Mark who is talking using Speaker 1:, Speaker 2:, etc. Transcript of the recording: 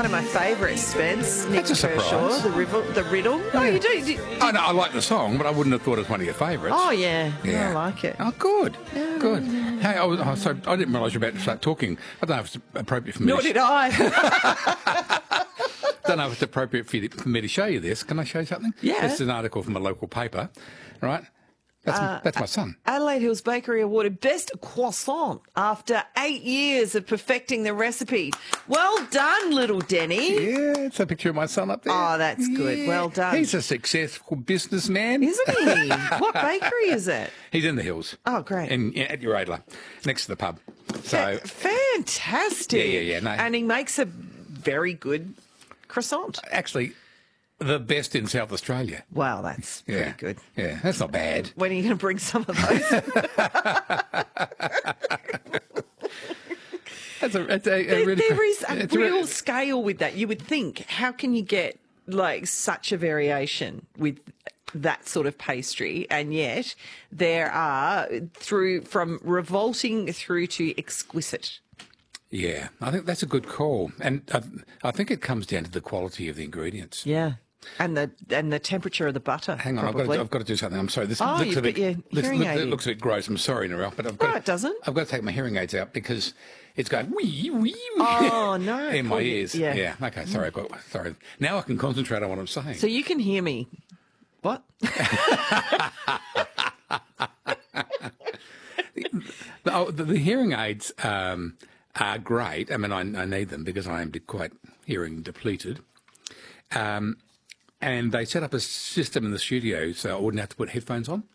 Speaker 1: one of my favourites, Spence. Nick
Speaker 2: That's a
Speaker 1: Kershaw,
Speaker 2: surprise.
Speaker 1: the riddle. Oh, you do?
Speaker 2: I know, I like the song, but I wouldn't have thought it was one of your favourites.
Speaker 1: Oh, yeah.
Speaker 2: Yeah.
Speaker 1: I like it.
Speaker 2: Oh, good. Good. Hey, so I didn't realise you were about to start talking. I don't know if it's appropriate for me.
Speaker 1: Nor did I.
Speaker 2: Don't know if it's appropriate for me to show you this. Can I show you something?
Speaker 1: Yeah.
Speaker 2: This is an article from a local paper, right? That's my son.
Speaker 1: Adelaide Hills Bakery awarded Best Croissant after 8 years of perfecting the recipe. Well done, little Denny.
Speaker 2: Yeah, it's a picture of my son up there.
Speaker 1: Oh, that's good. Well done.
Speaker 2: He's a successful businessman.
Speaker 1: Isn't he? What bakery is it?
Speaker 2: He's in the hills.
Speaker 1: Oh, great.
Speaker 2: At your Adler, next to the pub. So
Speaker 1: Fantastic.
Speaker 2: Yeah. No.
Speaker 1: And he makes a very good croissant.
Speaker 2: actually, the best in South Australia.
Speaker 1: Wow, that's pretty
Speaker 2: Yeah,
Speaker 1: good.
Speaker 2: Yeah, that's not bad.
Speaker 1: When are you going to bring some of those? There is a real scale with that. You would think, how can you get like such a variation with that sort of pastry? And yet there are from revolting through to exquisite.
Speaker 2: Yeah, I think that's a good call, and I think it comes down to the quality of the ingredients.
Speaker 1: Yeah. And the temperature of the butter.
Speaker 2: Hang on, I've got to do something. I'm sorry. This
Speaker 1: Oh,
Speaker 2: looks
Speaker 1: you've
Speaker 2: a bit.
Speaker 1: got your hearing aid
Speaker 2: It
Speaker 1: in.
Speaker 2: looks a bit gross. I'm sorry, Narelle, but I've got.
Speaker 1: No, it doesn't.
Speaker 2: I've got to take my hearing aids out because it's going wee wee.
Speaker 1: Oh, no.
Speaker 2: in my
Speaker 1: Poor-
Speaker 2: ears.
Speaker 1: yeah.
Speaker 2: Yeah. Okay. Sorry. Sorry. Now I can concentrate on what I'm saying.
Speaker 1: So you can hear me. What?
Speaker 2: The hearing aids are great. I mean, I need them because I am quite hearing depleted. And they set up a system in the studio so I wouldn't have to put headphones on.